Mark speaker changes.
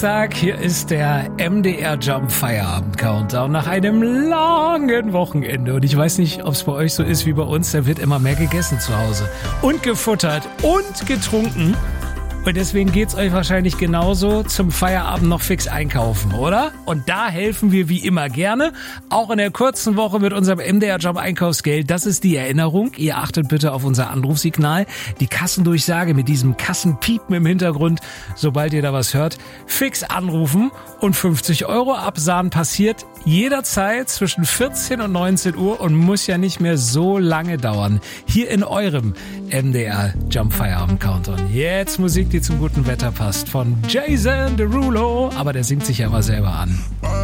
Speaker 1: Tag, hier ist der MDR Jump Feierabend Countdown nach einem langen Wochenende. Und ich weiß nicht, ob es bei euch so ist wie bei uns, da wird immer mehr gegessen zu Hause. Und gefuttert und getrunken. Und deswegen geht's euch wahrscheinlich genauso zum Feierabend noch fix einkaufen, oder? Und da helfen wir wie immer gerne. Auch in der kurzen Woche mit unserem MDR Jump Einkaufsgeld. Das ist die Erinnerung. Ihr achtet bitte auf unser Anrufsignal. Die Kassendurchsage mit diesem Kassenpiepen im Hintergrund. Sobald ihr da was hört, fix anrufen und 50 € absahnen passiert jederzeit zwischen 14 und 19 Uhr und muss ja nicht mehr so lange dauern. Hier in eurem MDR Jump Feierabend Countdown. Jetzt Musik, die zum guten Wetter passt, von Jason Derulo, aber der singt sich ja immer selber an.